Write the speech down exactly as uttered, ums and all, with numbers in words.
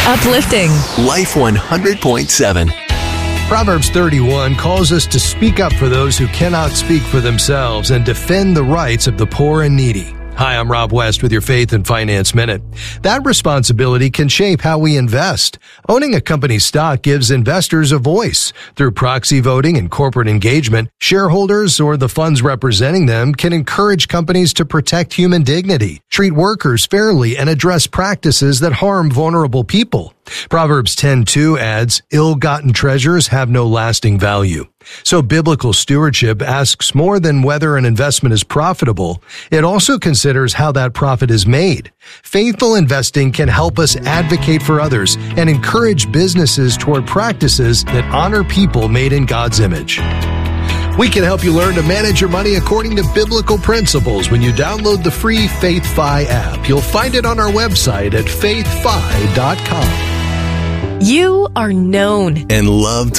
Uplifting. Life one hundred point seven. Proverbs thirty-one calls us to speak up for those who cannot speak for themselves and defend the rights of the poor and needy. Hi, I'm Rob West with your Faith and Finance Minute. That responsibility can shape how we invest. Owning a company's stock gives investors a voice. Through proxy voting and corporate engagement, shareholders or the funds representing them can encourage companies to protect human dignity, treat workers fairly, and address practices that harm vulnerable people. Proverbs ten two adds, "Ill-gotten treasures have no lasting value." So biblical stewardship asks more than whether an investment is profitable. It also considers how that profit is made. Faithful investing can help us advocate for others and encourage businesses toward practices that honor people made in God's image. We can help you learn to manage your money according to biblical principles when you download the free FaithFi app. You'll find it on our website at faith fi dot com. You are known And loved